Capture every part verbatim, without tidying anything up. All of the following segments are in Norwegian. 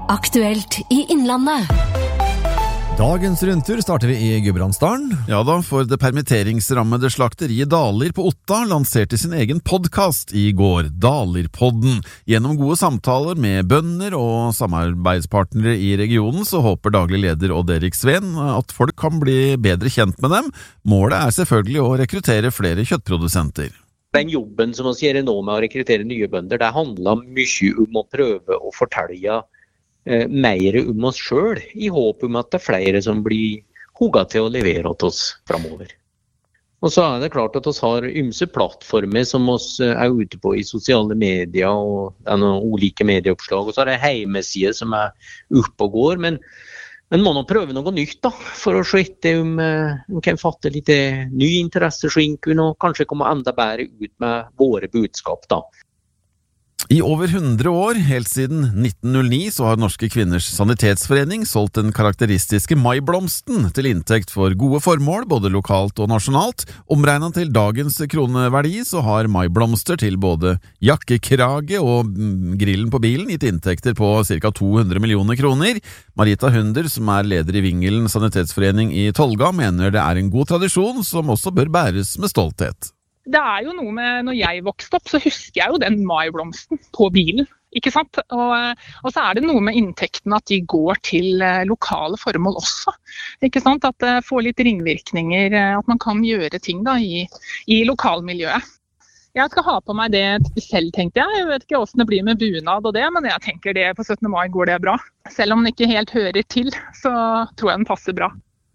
Aktuelt i Innlandet. Dagens rundtur starter vi i Gudbrandsdalen. Ja da, for det permitteringsrammede slakteriet Dalir på Otta lanserte sin egen podcast i går, Dalirpodden. Gjennom gode samtaler med bønder og samarbeidspartnere i regionen så håper daglig leder Odd Erik Sveen at folk kan bli bedre kjent med dem. Målet er selvfølgelig å rekruttere flere kjøttprodusenter. Den jobben som vi gjør nå med å rekruttere nye bønder, det handler mye om å prøve å fortelle eh, mer om oss selv, i håp om at det er flere som blir hugget til å levere til oss fremover. Og så er det klart at vi har ymse plattformer som vi er ute på i sosiale medier, og det er noen ulike medieoppslag, og så er det hjemmesider som er oppe og går, men Men må nå prøve noe nytt da, for å se etter om vi kan fatte litt ny interesse skinken og kanskje komme enda bedre ut med våre budskap da. I over hundre år, helt siden nitten null ni, så har Norske Kvinners Sanitetsforening solgt den karakteristiske maiblomsten til inntekt for gode formål, både lokalt og nasjonalt. Omregnet til dagens kroneverdi så har maiblomster til både jakkekrage og grillen på bilen gitt inntekter på ca. to hundre millioner kroner. Marita Hunder, som er leder i Vingelen Sanitetsforening i Tolga, mener det er en god tradisjon som også bør bæres med stolthet. Det er jo noe med, når jeg vokste opp, så husker jeg jo den maiblomsten på bilen, ikke sant? Og, og så er det noe med inntekten at de går til lokale formål også, ikke sant? At det får litt ringvirkninger, at man kan gjøre ting da i, i lokalmiljøet. Jeg skal ha på meg det selv, tenkte jeg. Jeg vet ikke hvordan det blir med bunad og det, men jeg tenker det på syttende mai går det bra. Selv om den ikke helt hører til, så tror jeg den passer bra.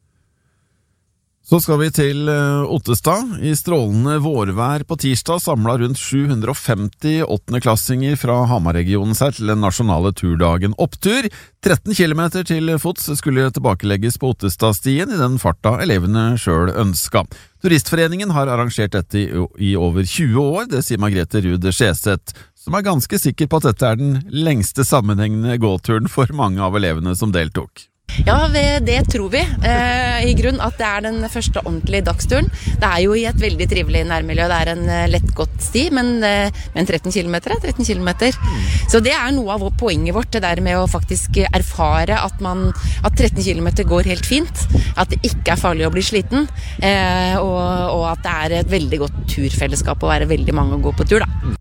Så skal vi til Ottestad. I strålende vårvær på tirsdag samlet rundt sju hundre og femti åttendeklassinger fra Hamar-regionen seg til den nasjonale turdagen Opptur. tretten kilometer til fots skulle tilbakelegges på Ottestadstien i den farta elevene selv ønska. Turistforeningen har arrangert dette i over tjue år, det sier Margrethe Ruud Skjeseth, som er ganske sikker på at dette er den lengste sammenhengende gåturen for mange av elevene som deltok. Ja, det tror vi. Eh, I grunn at det er den første ordentlige dagsturen. Det er jo i et veldig trivelig nærmiljø. Det er en lettgått sti, men, men tretten kilometer er tretten kilometer. Så det er noe av poenget vårt, det der med å faktisk erfare at, man, at tretten kilometer går helt fint. At det ikke er farlig å bli sliten. Eh, og, og at det er et veldig godt turfellesskap å være veldig mange å gå på tur, da.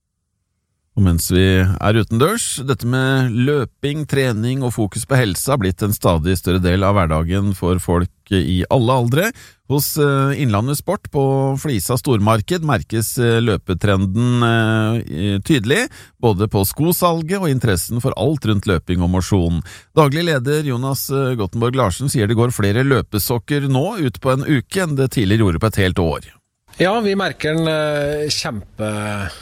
Og mens vi er utendørs, dette med løping, trening og fokus på helse har blitt en stadig større del av hverdagen for folk i alle aldre. Hos Innlandet Sport på Flisa Stormarked merkes løpetrenden tydelig, både på skosalget og interessen for alt rundt løping og mosjon. Daglig leder Jonas Gottenborg Larsen sier det går flere løpesokker nå ut på en uke enn det tidligere gjorde på et helt år. Ja, vi merker den kjempe,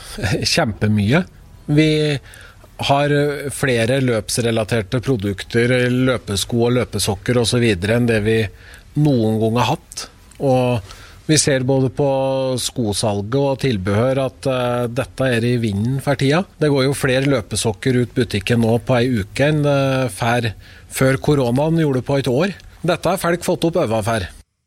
kjempemye. Vi har flere løpsrelaterte produkter, løpesko og løpesokker og så videre enn det vi noen gang har hatt. Og vi ser både på skosalget og tilbehør at uh, dette er i vinden for tida. Det går jo flere løpesokker ut butikken nå på ei uke enn uh, før, før koronaen gjorde på et år. Dette har folk fått opp øva for.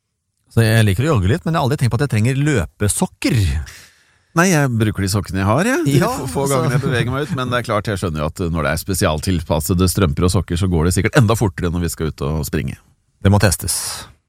Så jeg liker å jogge litt, men jeg har aldri tenkt på at jeg trenger løpesokker. Nei, jeg bruker de sokkene jeg har, jeg. De ja, få altså. ganger jeg beveger meg ut, men det er klart, jeg skjønner jo at når det er spesialtilpassede strømper og sokker, så går det sikkert enda fortere når vi skal ut og springe. Det må testes.